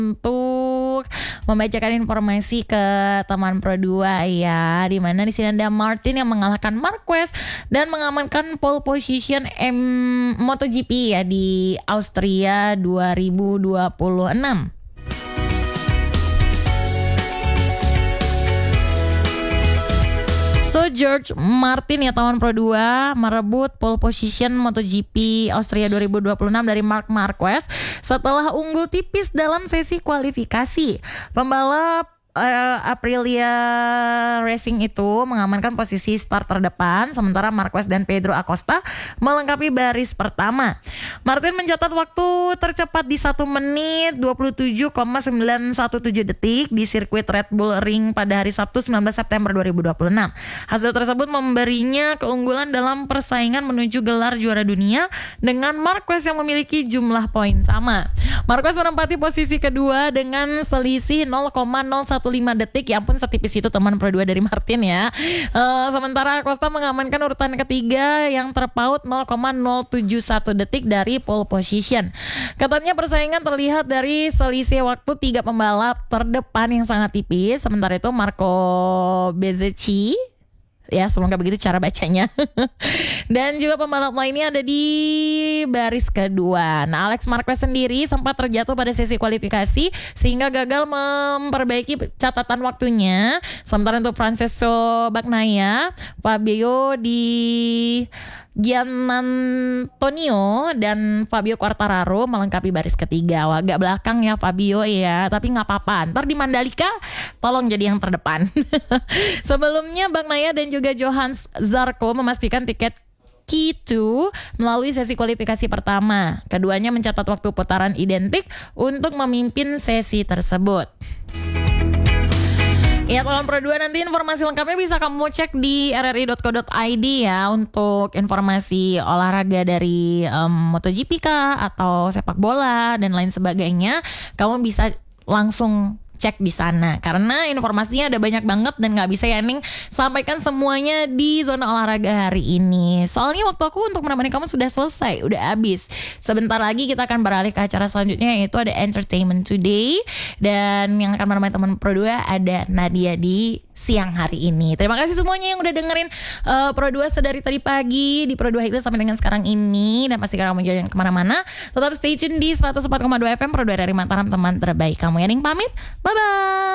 untuk membacakan informasi ke teman Pro 2 ya, di mana di sini ada Martin yang mengalahkan Marquez dan mengamankan pole position MotoGP ya di Austria 2026. So George Martin ya tahun Pro 2 merebut pole position MotoGP Austria 2026 dari Marc Marquez setelah unggul tipis dalam sesi kualifikasi. Pembalap Aprilia Racing itu mengamankan posisi start terdepan, sementara Marquez dan Pedro Acosta melengkapi baris pertama. Martin mencatat waktu tercepat di 1 menit 27,917 detik di sirkuit Red Bull Ring pada hari Sabtu 19 September 2026. Hasil tersebut memberinya keunggulan dalam persaingan menuju gelar juara dunia dengan Marquez yang memiliki jumlah poin sama. Marquez menempati posisi kedua dengan selisih 0,015 detik, ya ampun setipis itu teman Pro 2 dari Martin ya. Sementara Acosta mengamankan urutan ketiga yang terpaut 0,071 detik dari pole position. Katanya persaingan terlihat dari selisih waktu 3 pembalap terdepan yang sangat tipis. Sementara itu Marco Bezzecchi, ya semoga begitu cara bacanya. Dan juga pembalap lainnya ada di baris kedua. Nah, Alex Marquez sendiri sempat terjatuh pada sesi kualifikasi sehingga gagal memperbaiki catatan waktunya. Sementara untuk Francesco Bagnaia, Fabio Di Giannantonio dan Fabio Quartararo melengkapi baris ketiga. Wah, agak belakang ya Fabio ya, tapi nggak apa-apa. Ntar di Mandalika tolong jadi yang terdepan. Sebelumnya Bagnaia dan juga Johannes Zarco memastikan tiket Q2 melalui sesi kualifikasi pertama. Keduanya mencatat waktu putaran identik untuk memimpin sesi tersebut. Ya, tahun Pro 2 nanti informasi lengkapnya bisa kamu cek di rri.co.id ya, untuk informasi olahraga dari MotoGP kah atau sepak bola dan lain sebagainya. Kamu bisa langsung cek di sana karena informasinya ada banyak banget dan nggak bisa ya Ning sampaikan semuanya di zona olahraga hari ini. Soalnya waktu aku untuk menemani kamu sudah selesai, udah habis. Sebentar lagi kita akan beralih ke acara selanjutnya, yaitu ada Entertainment Today, dan yang akan menemani teman Pro 2 ada Nadia di siang hari ini. Terima kasih semuanya yang udah dengerin Pro 2 sedari tadi pagi di Pro 2 itu sampai dengan sekarang ini, dan pastikan kamu jangan kemana-mana, tetap stay tune di 104,2 FM Pro 2 dari Mataram, teman terbaik kamu ya Ning. Pamit, bye-bye.